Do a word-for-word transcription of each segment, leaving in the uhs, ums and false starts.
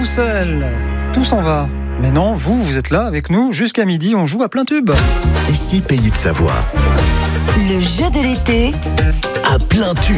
Roussel, tout s'en va. Mais non, vous, vous êtes là avec nous jusqu'à midi, on joue à plein tube. Ici, Pays de Savoie. Le jeu de l'été à plein tube.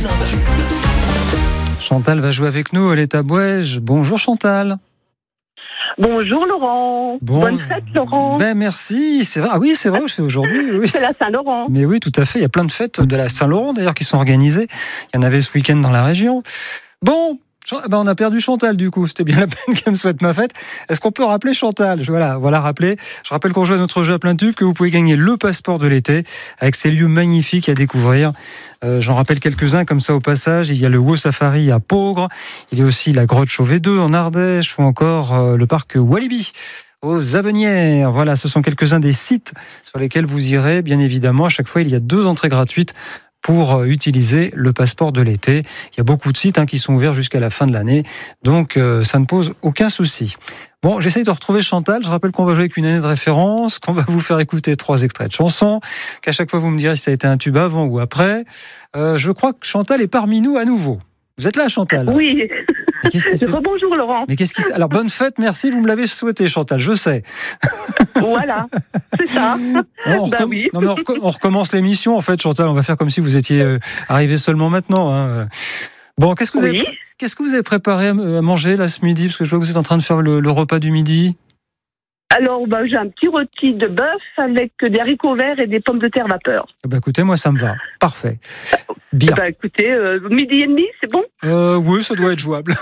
Chantal va jouer avec nous, elle est à Bouège. Bonjour Chantal. Bonjour Laurent. Bon, Bonne fête Laurent. Ben merci, c'est vrai. Ah oui, c'est vrai, c'est aujourd'hui. Oui. C'est la Saint-Laurent. Mais oui, tout à fait. Il y a plein de fêtes de la Saint-Laurent d'ailleurs qui sont organisées. Il y en avait ce week-end dans la région. Bon, ben on a perdu Chantal du coup. C'était bien la peine qu'elle me souhaite ma fête. Est-ce qu'on peut rappeler Chantal ? Voilà, voilà rappeler. Je rappelle qu'on joue à notre jeu à plein tube, que vous pouvez gagner le passeport de l'été avec ces lieux magnifiques à découvrir. Euh, j'en rappelle quelques-uns comme ça au passage. Il y a le Wow Safari à Peaugres. Il y a aussi la grotte Chauvet deux en Ardèche ou encore euh, le parc Walibi aux Avenières. Voilà, ce sont quelques-uns des sites sur lesquels vous irez. Bien évidemment, à chaque fois, il y a deux entrées gratuites pour utiliser le passeport de l'été. Il y a beaucoup de sites hein, qui sont ouverts jusqu'à la fin de l'année, donc euh, ça ne pose aucun souci. Bon, j'essaye de retrouver Chantal. Je rappelle qu'on va jouer avec une année de référence, qu'on va vous faire écouter trois extraits de chansons, qu'à chaque fois vous me direz si ça a été un tube avant ou après. Euh, je crois que Chantal est parmi nous à nouveau. Vous êtes là, Chantal ? Oui. Qu'est-ce qui Rebonjour Laurent. Mais qu'est-ce qui Alors bonne fête, merci, vous me l'avez souhaité Chantal, je sais. Voilà, c'est ça. On, bah recomm... oui. non, mais on, recom... on recommence l'émission en fait, Chantal. On va faire comme si vous étiez euh, arrivé seulement maintenant. Hein. Bon, qu'est-ce que vous oui. avez qu'est-ce que vous avez préparé à manger là ce midi ? Parce que je vois que vous êtes en train de faire le, le repas du midi. Alors, bah, j'ai un petit rôti de bœuf avec des haricots verts et des pommes de terre vapeur. Bah écoutez, moi ça me va, parfait. Bien. Bah écoutez, euh, midi et demi, c'est bon ? Euh, oui, ça doit être jouable.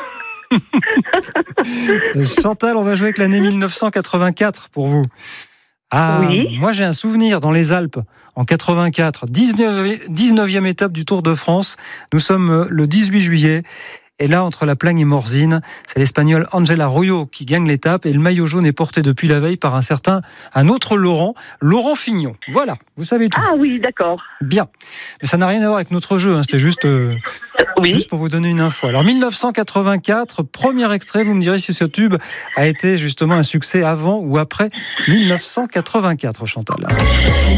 Chantal, on va jouer avec l'année dix-neuf cent quatre-vingt-quatre pour vous. Ah, oui. Moi j'ai un souvenir dans les Alpes en quatre-vingt-quatre, dix-neuvième étape du Tour de France. Nous sommes le dix-huit juillet. Et là, entre La Plagne et Morzine, c'est l'Espagnol Ángel Arroyo qui gagne l'étape. Et le maillot jaune est porté depuis la veille par un certain, un autre Laurent, Laurent Fignon. Voilà, vous savez tout. Ah oui, d'accord. Bien. Mais ça n'a rien à voir avec notre jeu, hein. C'était juste, euh, oui. juste pour vous donner une info. Alors, dix-neuf cent quatre-vingt-quatre, premier extrait, vous me direz si ce tube a été justement un succès avant ou après dix-neuf cent quatre-vingt-quatre, Chantal.